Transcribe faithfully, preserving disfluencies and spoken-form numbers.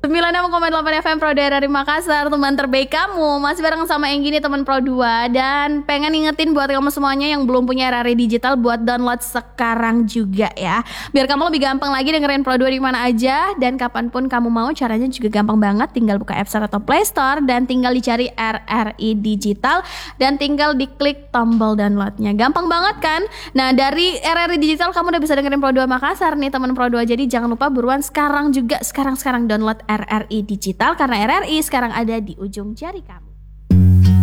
sembilan puluh enam koma delapan F M Pro dua R R I Makassar, teman terbaik kamu. Masih bareng sama yang gini teman Pro dua. Dan pengen ingetin buat kamu semuanya yang belum punya R R I Digital buat download sekarang juga ya. Biar kamu lebih gampang lagi dengerin Pro dua di mana aja dan kapanpun kamu mau. Caranya juga gampang banget, tinggal buka App Store atau Play Store dan tinggal dicari R R I Digital dan tinggal diklik tombol downloadnya. Gampang banget kan? Nah, dari R R I Digital kamu udah bisa dengerin Pro dua Makassar nih teman Pro dua. Jadi jangan lupa buruan sekarang juga sekarang-sekarang download R R I Digital karena R R I sekarang ada di ujung jari kamu.